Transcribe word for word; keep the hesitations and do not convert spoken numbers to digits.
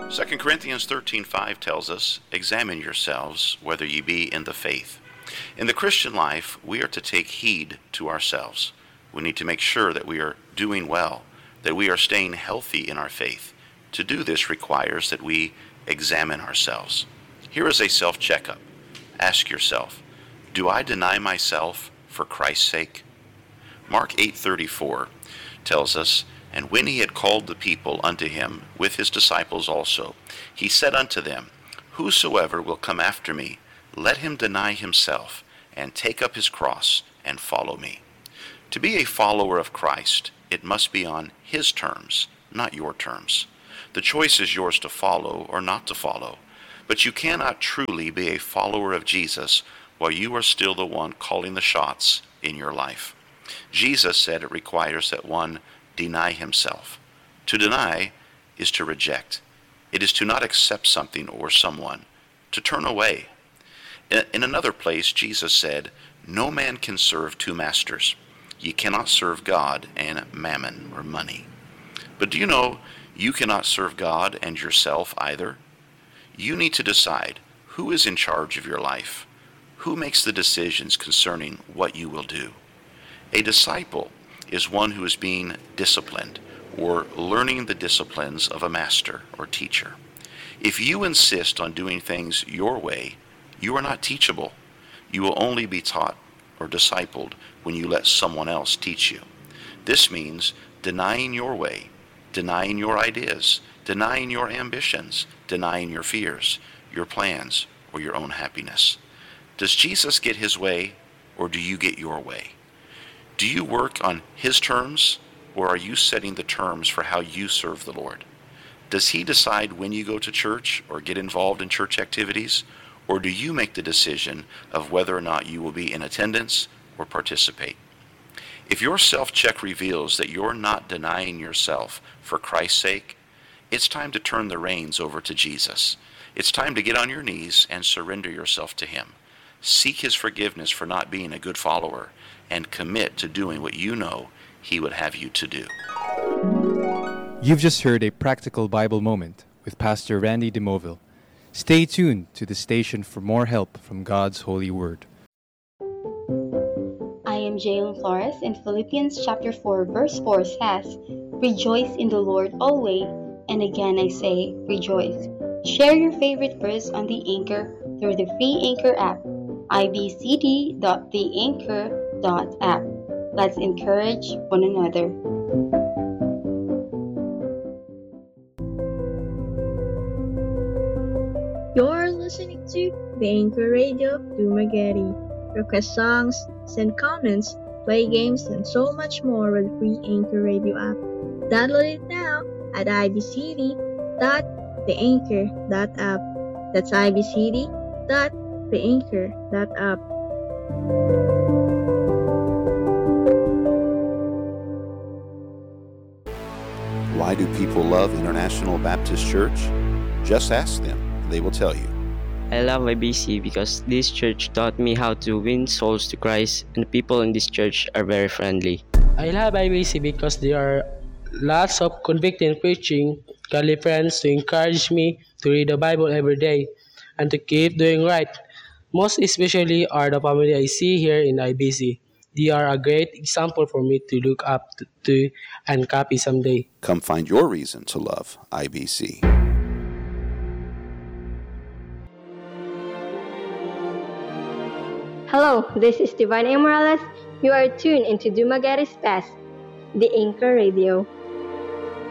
Second Corinthians thirteen five tells us, "Examine yourselves whether ye be in the faith." In the Christian life, we are to take heed to ourselves. We need to make sure that we are doing well, that we are staying healthy in our faith. To do this requires that we examine ourselves. Here is a self-checkup. Ask yourself, do I deny myself for Christ's sake? Mark eight thirty-four tells us, "And when he had called the people unto him with his disciples also, he said unto them, Whosoever will come after me, let him deny himself, and take up his cross, and follow me." To be a follower of Christ, it must be on his terms, not your terms. The choice is yours to follow or not to follow. But you cannot truly be a follower of Jesus while you are still the one calling the shots in your life. Jesus said it requires that one deny himself. To deny is to reject. It is to not accept something or someone, to turn away. In another place, Jesus said, "No man can serve two masters. Ye cannot serve God and mammon," or money. But do you know you cannot serve God and yourself either? You need to decide who is in charge of your life, who makes the decisions concerning what you will do. A disciple is one who is being disciplined or learning the disciplines of a master or teacher. If you insist on doing things your way, you are not teachable. You will only be taught or discipled when you let someone else teach you. This means denying your way, denying your ideas, denying your ambitions, denying your fears, your plans, or your own happiness. Does Jesus get his way, or do you get your way? Do you work on his terms, or are you setting the terms for how you serve the Lord? Does he decide when you go to church or get involved in church activities, or do you make the decision of whether or not you will be in attendance or participate? If your self-check reveals that you're not denying yourself for Christ's sake, it's time to turn the reins over to Jesus. It's time to get on your knees and surrender yourself to him. Seek his forgiveness for not being a good follower and commit to doing what you know he would have you to do. You've just heard a practical Bible moment with Pastor Randy DeMoville. Stay tuned to the station for more help from God's holy word. I am Jalen Flores, and Philippians chapter four verse four says, "Rejoice in the Lord always, and again I say, rejoice." Share your favorite verse on the Anchor through the free Anchor app, i b c d dot the anchor dot app. Let's encourage one another. You're listening to the Anchor Radio of Dumaguete. Request songs, send comments, play games, and so much more with the free Anchor Radio app. Download it now at i b c d dot the anchor dot app. That's i b c d dot the anchor dot app. Why do people love International Baptist Church? Just ask them, and they will tell you. I love I B C because this church taught me how to win souls to Christ, and the people in this church are very friendly. I love I B C because there are lots of convicting preaching, godly friends to encourage me to read the Bible every day and to keep doing right. Most especially are the family I see here in I B C. They are a great example for me to look up to, to and copy someday. Come find your reason to love I B C. Hello, this is Divine A. Morales. You are tuned into Dumaguete's Best, the Anchor Radio.